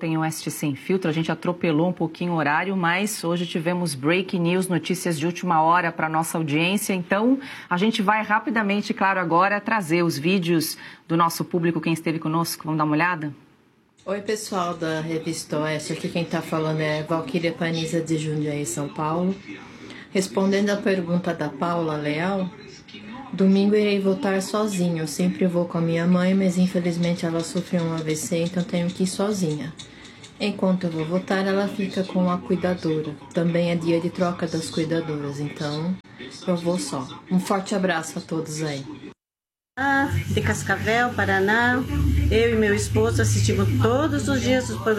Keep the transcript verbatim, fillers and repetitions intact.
em Oeste Sem Filtro. A gente atropelou um pouquinho o horário, mas hoje tivemos breaking news, notícias de última hora para a nossa audiência. Então, a gente vai rapidamente, claro, agora trazer os vídeos do nosso público, quem esteve conosco. Vamos dar uma olhada? Oi, pessoal da Revista Oeste. Aqui quem está falando é Valquíria Paniza, de Jundiaí, São Paulo. Respondendo à pergunta da Paula Leal, domingo irei votar sozinho. Eu sempre vou com a minha mãe, mas infelizmente ela sofreu um A V C, então tenho que ir sozinha. Enquanto eu vou votar, ela fica com a cuidadora. Também é dia de troca das cuidadoras, então eu vou só. Um forte abraço a todos aí. De Cascavel, Paraná, eu e meu esposo assistimos todos os dias os programas